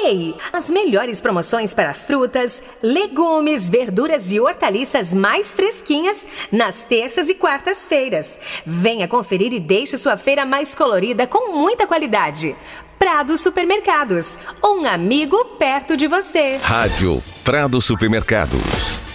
Ei, as melhores promoções para frutas, legumes, verduras e hortaliças mais fresquinhas nas terças e quartas-feiras. Venha conferir e deixe sua feira mais colorida com muita qualidade. Prado Supermercados, um amigo perto de você. Rádio Prado Supermercados.